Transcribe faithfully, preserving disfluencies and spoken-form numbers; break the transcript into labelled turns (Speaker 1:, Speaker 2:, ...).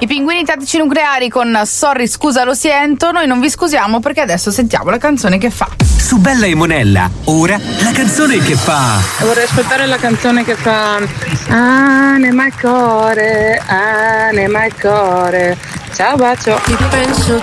Speaker 1: I pinguini tattici nucleari con Sorry scusa lo siento. Noi non vi scusiamo perché adesso sentiamo la canzone che fa.
Speaker 2: Su Bella e Monella, ora la canzone che fa.
Speaker 3: Vorrei ascoltare la canzone che fa Anima il cuore, anima il cuore. Ciao bacio.
Speaker 4: Ti penso